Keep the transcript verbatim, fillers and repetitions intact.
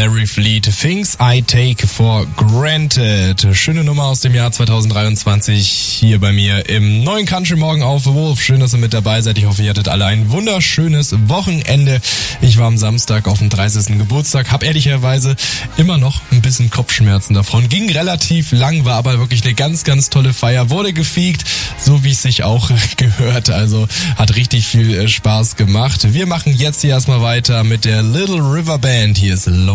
Larry Fleet, Things I Take for Granted. Schöne Nummer aus dem Jahr zwanzig dreiundzwanzig hier bei mir im neuen Country Morgen auf Wolf. Schön, dass ihr mit dabei seid. Ich hoffe, ihr hattet alle ein wunderschönes Wochenende. Ich war am Samstag auf dem dreißigsten Geburtstag, habe ehrlicherweise immer noch ein bisschen Kopfschmerzen davon. Ging relativ lang, war aber wirklich eine ganz, ganz tolle Feier. Wurde gefeegt, so wie es sich auch gehört. Also hat richtig viel Spaß gemacht. Wir machen jetzt hier erstmal weiter mit der Little River Band. Hier ist Low.